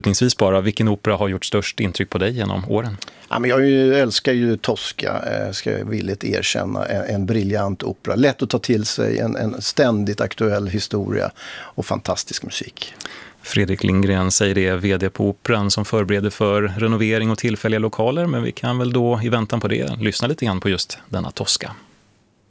Avslutningsvis bara, vilken opera har gjort störst intryck på dig genom åren? Ja, men älskar ju Tosca, ska jag villigt erkänna. En briljant opera. Lätt att ta till sig, en ständigt aktuell historia och fantastisk musik. Fredrik Lindgren säger det, vd på Operan, som förbereder för renovering och tillfälliga lokaler. Men vi kan väl då i väntan på det lyssna lite grann på just denna Tosca.